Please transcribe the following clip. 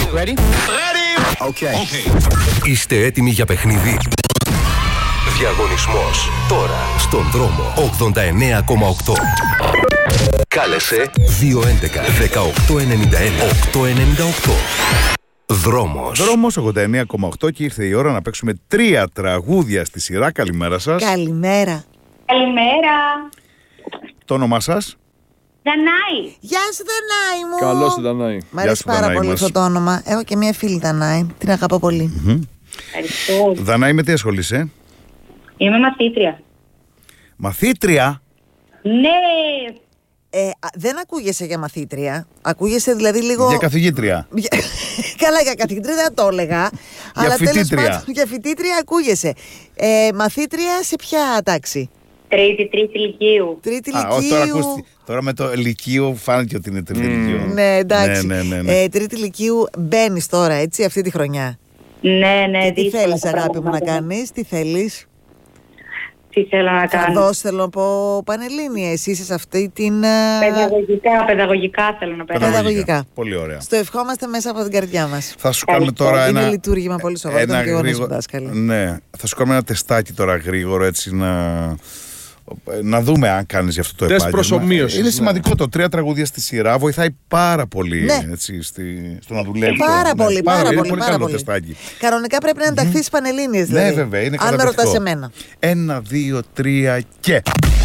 Ready? Okay. Είστε έτοιμοι για παιχνίδι? Διαγωνισμός τώρα στον δρόμο 89,8. Κάλεσε 211 1891 898. Δρόμος. Δρόμος 89,8 και ήρθε η ώρα να παίξουμε 3 τραγούδια στη σειρά. Καλημέρα σας. Καλημέρα. Καλημέρα. Το όνομά σας? Δανάη. Γεια σου, Δανάη μου. Καλώς σου, Δανάη. Μ' αρέσει πάρα Δανάη πολύ μας. αυτό το όνομα. Έχω και μία φίλη Δανάη. Την αγαπώ πολύ. Ευχαριστώ. Δανάη, με τι ασχολείσαι? Είμαι μαθήτρια. Μαθήτρια. Ναι. Δεν ακούγεσαι για μαθήτρια. Ακούγεσαι δηλαδή λίγο. Για καθηγήτρια. Καλά, για καθηγήτρια δεν το έλεγα. Αλλά τέλος φοιτήτρια. πάντων, για φοιτήτρια ακούγεσαι. Μαθήτρια σε ποια τάξη? Τρίτη λυκείου. Τρίτη Τώρα, λυκείου. τώρα με το λυκείο φάνηκε ότι είναι τρίτη λυκείου. Ναι, εντάξει. Ναι. Τρίτη λυκείου μπαίνει τώρα, έτσι, αυτή τη χρονιά. Ναι. Και τι δύσκολα θέλεις, τα αγάπη μου, να πράγματα. κάνεις, τι θέλεις? Τι θέλω να Θα κάνω. δώσω, θέλω να πω, Πανελλήνια. Εσύ είσαι σε αυτή την. Παιδαγωγικά θέλω να περάσω. Παιδαγωγικά. Πολύ ωραία. Στο ευχόμαστε μέσα από την καρδιά μας. Θα σου κάνουμε τώρα Είναι ένα. λειτουργήμα πολύ σοβαρό. Ήταν και εγώ να σου δάσκαλη. Ναι, θα σου κάνουμε ένα τεστάκι τώρα γρήγορο, έτσι να δούμε αν κάνεις για αυτό το Τεστ επάγγελμα. προσομοίωσης, Είναι ναι. σημαντικό το 3 τραγούδια στη σειρά. Βοηθάει πάρα πολύ, Ναι. έτσι, στο να δουλεύει. Πάρα πολύ, πάρα είναι πολύ. πολύ Πάρα καλό πολύ. τεστάκι. Κανονικά πρέπει να ενταχθείς Πανελλήνιες, δηλαδή. Ναι, βέβαια, είναι Αν με καταπληκτικό. ρωτάς εμένα. 1, 2, 3 και.